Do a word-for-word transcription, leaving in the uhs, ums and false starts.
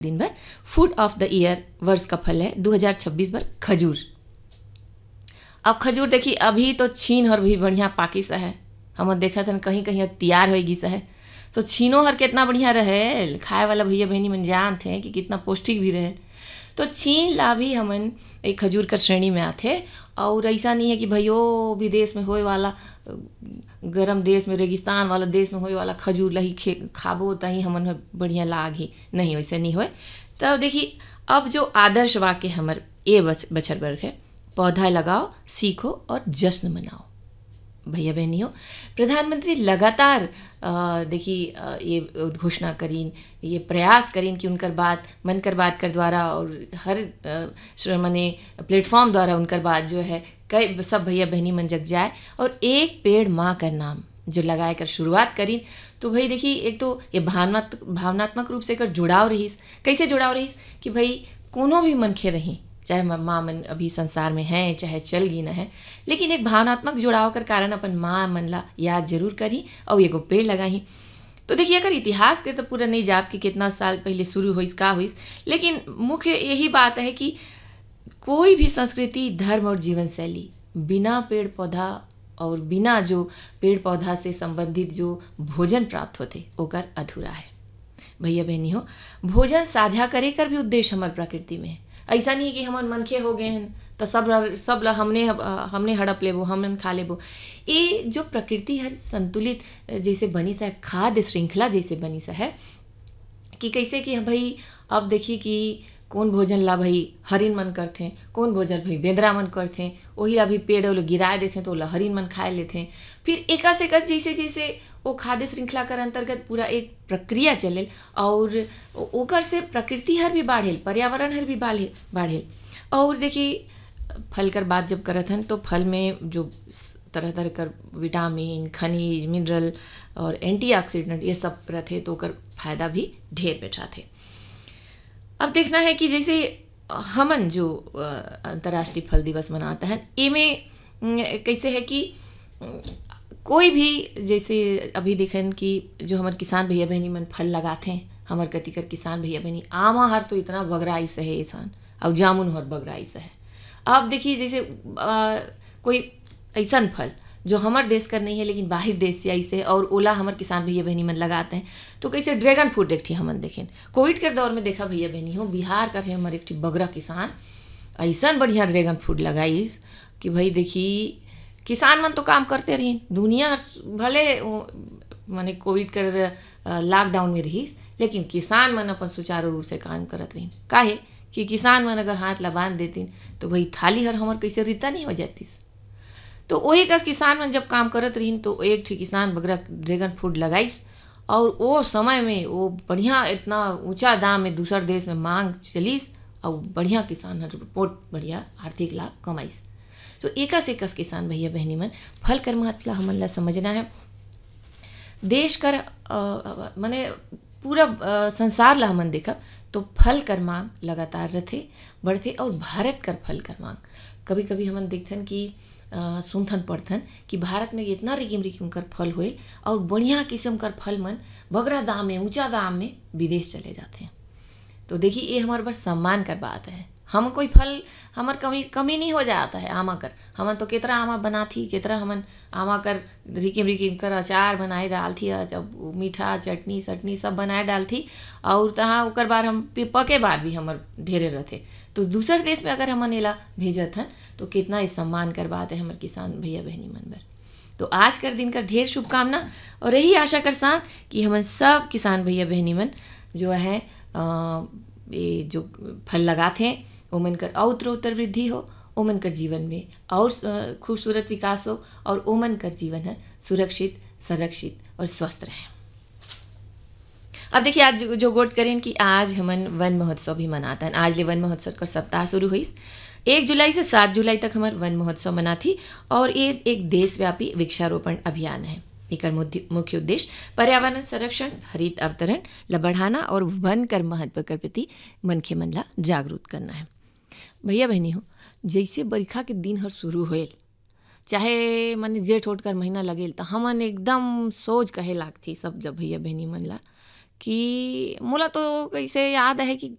दिन भर food of the year वर्ष का फल है दो हज़ार छब्बीस भर खजूर। अब खजूर देखी अभी तो छीन हर भी बढ़िया पाकी सा है, हम देखा था कहीं कहीं तैयार होगी सा है, तो छीनो हर कितना बढ़िया रहे, खाए वाला भैया बहनी मन जानते हैं कि कितना पौष्टिक भी रहे। तो छीन ला भी हमन एक खजूर कर श्रेणी में आते। और ऐसा नहीं है कि भाई ओ विदेश में होए वाला गरम देश में रेगिस्तान वाला देश में होए वाला खजूर लही खे खाबो तही हमन बढ़िया लाग ही नहीं, वैसे नहीं होए। तब देखिए अब जो आदर्श वाक्य हमर ए बच बछर वर्ग है, पौधा लगाओ सीखो और जश्न मनाओ। भैया बहनियों, प्रधानमंत्री लगातार देखिए ये घोषणा करीन, ये प्रयास करीन कि उनकर बात मन कर बात कर द्वारा और हर मने प्लेटफॉर्म द्वारा उनकर बात जो है कई सब भैया बहनी मन जग जाए और एक पेड़ माँ का नाम जो लगाए कर शुरुआत करीन। तो भाई देखिए एक तो ये भावनात्मक भावनात्मक रूप से कर जुड़ाव रहीस। कैसे जुड़ाव रहीस कि भाई कोनो भी मनखे रही, चाहे माँ मन अभी संसार में है चाहे चल गई न है, लेकिन एक भावनात्मक जुड़ाव कर कारण अपन माँ मन ला याद जरूर करी और एगो पेड़ लगाही। तो देखिए अगर इतिहास के तो पूरा नहीं जाप कि कितना साल पहले शुरू हुई का हुई, लेकिन मुख्य यही बात है कि कोई भी संस्कृति धर्म और जीवन शैली बिना पेड़ पौधा और बिना जो पेड़ पौधा से संबंधित जो भोजन प्राप्त होते ओकर अधूरा है। भैया बहनी हो, भोजन साझा करे कर भी उद्देश्य हमारे प्रकृति में है। ऐसा नहीं कि हमन मनखे हो गए हैं तो सब सब ला हमने हमने हड़प लेबो हमन खा लेबो। ये जो प्रकृति हर संतुलित जैसे बनी सा है, खाद्य श्रृंखला जैसे बनी सा है कि कैसे कि भाई अब देखिए कि कौन भोजन ला भाई हरिन मन करते हैं, कौन भोजन भाई बेदरा मन करते हैं, वही ला भी पेड़ वो गिराए देते हैं तो ला हरिन मन खाए लेते हैं। फिर एकस एकस जैसे जैसे वो खाद्य श्रृंखला कर अंतर्गत पूरा एक प्रक्रिया चले और ओकर से प्रकृति हर भी बाढ़ेल, पर्यावरण हर भी बाढ़ेल बाढ़ेल और देखिए फल कर बात जब करत हन तो फल में जो तरह तरह कर विटामिन खनिज मिनरल और एंटीऑक्सीडेंट ये सब रहते तो ओकर फायदा भी ढेर बैठा थे। अब देखना है कि जैसे हमन जो अंतर्राष्ट्रीय फल दिवस मनाता है इमें कैसे है कि कोई भी जैसे अभी देखें कि जो हमारे किसान भैया बहनी मन फल लगाते हैं, हमारे कतिकर किसान भैया बहनी आमा हर तो इतना बगराई से है इंसान और जामुन हर बगराई से है। अब देखिए जैसे आ, कोई ऐसा फल जो हमारे देश का नहीं है लेकिन बाहर देश से ऐसे है और ओला हमारे किसान भैया बहनी मन लगाते हैं। तो कैसे ड्रैगन फ्रूट एक थी हमन देखें कोविड के दौर में देखा भैया बहनी हो बिहार का है हमारे एक बगरा किसान ऐसा बढ़िया ड्रैगन फ्रूट लगाईस कि भाई देखी किसान मन तो काम करते रही, दुनिया भले माने कोविड कर लॉकडाउन में रही लेकिन किसान मन अपन सुचारू रूप से काम करत रही। काहे कि किसान मन अगर हाथ ला बांध देती तो भाई थाली हर हमार कैसे रीता नहीं हो जातीस। तो वही का किसान मन जब काम करत रही तो एक ठीक किसान बगरा ड्रैगन फ्रूट लगाईस और वो समय में वो बढ़िया इतना ऊंचा दाम में दूसर देश में मांग चलीस और बढ़िया किसान हर रिपोर्ट बढ़िया आर्थिक लाभ कमाईस। तो एकस एकस किसान भैया बहनी मन फल कर महत्व हमन ला समझना है। देश कर माने पूरा आ, संसार ला हमन देखा तो फल कर मांग लगातार रहते बढ़ते और भारत कर फल कर मांग कभी कभी हमन देखथन कि सुनथन पढ़थन कि भारत में इतना रिकिम रिकिम कर फल हुए और बढ़िया किस्म कर फल मन बगरा दाम में ऊंचा दाम में विदेश चले जाते हैं। तो देखिए ये हमारे बस सम्मान कर बात है। हम कोई फल हमार कमी कमी नहीं हो जाता है। आमा कर हमन तो कितना आमा बना थी, कितना हमन आमा कर रिकिम रिकिम कर अचार बनाए डाल थी, जब मीठा चटनी सटनी सब बनाए डाल थी और तहाँ ओकर बाद हम पके बाद भी हमार ढेरे रहते। तो दूसर देश में अगर हमन एला भेजत हन तो कितना इस सम्मान कर बात है हमारे किसान भैया बहनी मन बर। तो आज कर दिन का ढेर शुभकामना और यही आशा कर साथ कि हमन सब किसान भैया बहनी मन जो है आ, ये जो फल लगाते हैं ओमन कर और उत्तर उत्तर वृद्धि हो, ओमन कर जीवन में और खूबसूरत विकास हो और ओमन कर जीवन है सुरक्षित संरक्षित और स्वस्थ रहे। अब देखिए आज जो, जो गोट करें कि आज हमन वन महोत्सव भी मनाता है। आज ले वन महोत्सव का सप्ताह शुरू हुई एक जुलाई से सात जुलाई तक हमारे वन महोत्सव मना थी और ये एक देशव्यापी वृक्षारोपण अभियान है। एक मुख्य उद्देश्य पर्यावरण संरक्षण हरित अवतरण ला बढ़ाना और वन कर महत्व कर प्रति मनखे मन ला जागरूक करना है। भैया बहनी हो, जैसे बरखा के दिन हर शुरू होएल चाहे मन जेठ ओठ कर महीना लगेल तो हमन एकदम सोच कहे लागथी सब जब भैया बहनी मन ला कि मोला तो कैसे याद है कि